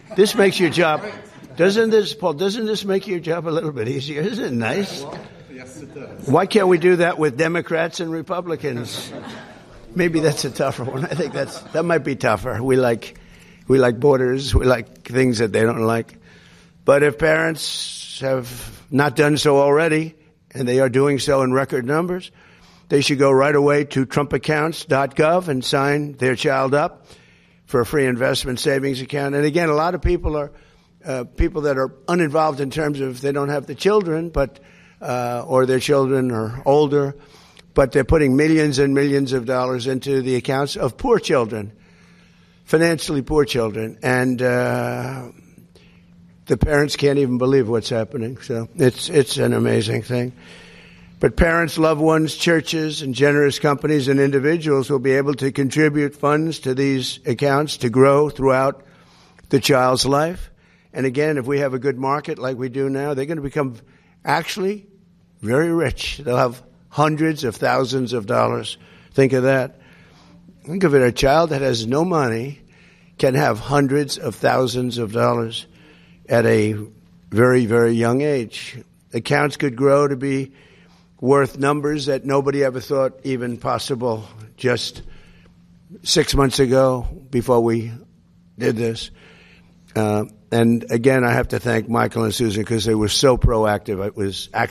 This makes your job. Doesn't this make your job a little bit easier? Isn't it nice? Yes, it does. Why can't we do that with Democrats and Republicans? Maybe that's a tougher one. I think that might be tougher. We like borders. We like things that they don't like. But if parents have not done so already, and they are doing so in record numbers, they should go right away to trumpaccounts.gov and sign their child up for a free investment savings account. And again, a lot of people are people that are uninvolved in terms of they don't have the children, but or their children are older, but they're putting millions and millions of dollars into the accounts of poor children, financially poor children. And the parents can't even believe what's happening. So it's an amazing thing. But parents, loved ones, churches, and generous companies and individuals will be able to contribute funds to these accounts to grow throughout the child's life. And again, if we have a good market like we do now, they're going to become actually very rich. They'll have hundreds of thousands of dollars. Think of that. Think of it, a child that has no money can have hundreds of thousands of dollars at a very, very young age. Accounts could grow to be worth numbers that nobody ever thought even possible just 6 months ago before we did this. And again, I have to thank Michael and Susan because they were so proactive. It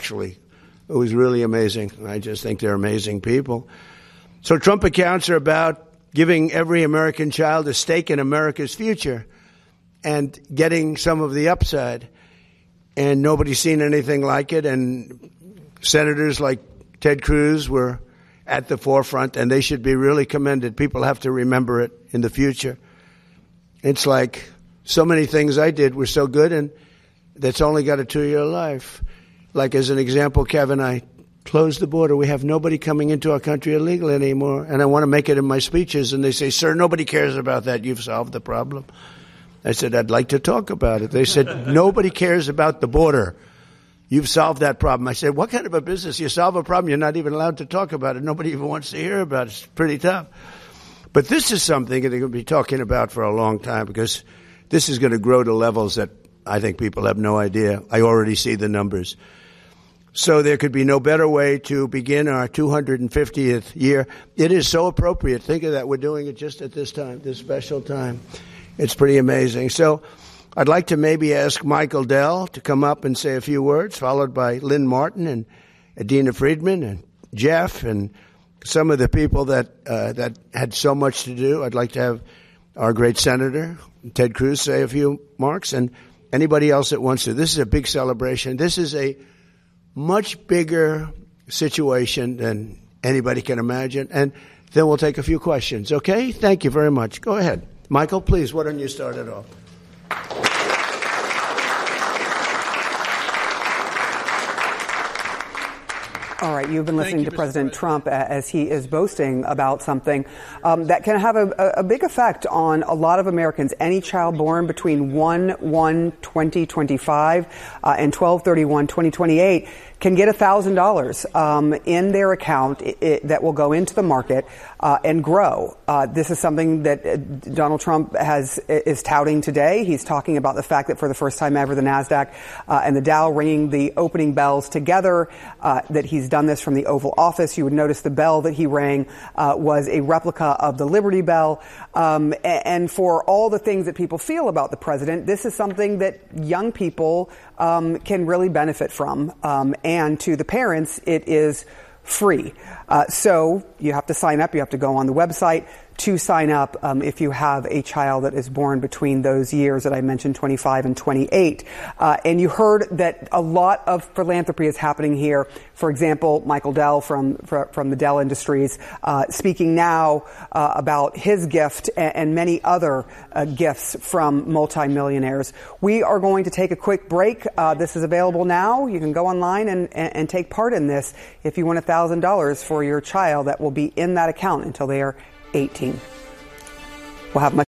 was really amazing. I just think they're amazing people. So Trump accounts are about giving every American child a stake in America's future and getting some of the upside. And nobody's seen anything like it. And senators like Ted Cruz were at the forefront, and they should be really commended. People have to remember it in the future. It's like so many things I did were so good, and that's only got a 2-year life. Like, as an example, Kevin, I closed the border. We have nobody coming into our country illegally anymore, and I want to make it in my speeches. And they say, sir, nobody cares about that. You've solved the problem. I said, I'd like to talk about it. They said, nobody cares about the border. You've solved that problem. I said, what kind of a business? You solve a problem, you're not even allowed to talk about it. Nobody even wants to hear about it. It's pretty tough. But this is something that they're going to be talking about for a long time because this is going to grow to levels that I think people have no idea. I already see the numbers. So there could be no better way to begin our 250th year. It is so appropriate. Think of that. We're doing it just at this time, this special time. It's pretty amazing. So I'd like to maybe ask Michael Dell to come up and say a few words, followed by Lynn Martin and Adina Friedman and Jeff and some of the people that had so much to do. I'd like to have our great Senator Ted Cruz say a few remarks and anybody else that wants to. This is a big celebration. This is a much bigger situation than anybody can imagine. And then we'll take a few questions. Okay? Thank you very much. Go ahead. Michael, please, why don't you start it off? All right, you've been listening to President Trump as he is boasting about something that can have a big effect on a lot of Americans. Any child born between 1/1/2025 and 12/31/2028 can get $1,000 in their account that will go into the market and grow. This is something that Donald Trump is touting today. He's talking about the fact that for the first time ever, the NASDAQ and the Dow ringing the opening bells together, that he's done this from the Oval Office. You would notice the bell that he rang was a replica of the Liberty Bell. And for all the things that people feel about the president, this is something that young people can really benefit from. And to the parents, it is free. So you have to sign up. You have to go on the website to sign up if you have a child that is born between those years that I mentioned, 25 and 28. And you heard that a lot of philanthropy is happening here. For example, Michael Dell from the Dell Industries speaking now about his gift and many other gifts from multimillionaires. We are going to take a quick break. This is available now. You can go online and take part in this if you want $1,000 for your child that will be in that account until they are 18. We'll have much